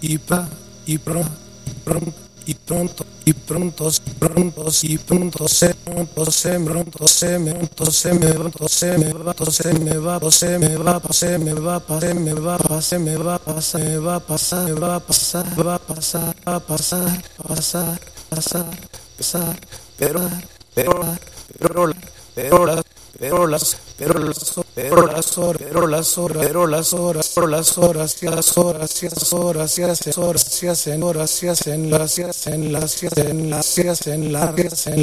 y pa, y pronto, y pronto, y pronto, pronto, y pronto se me va, se me va a pasar, pero las horas se hacen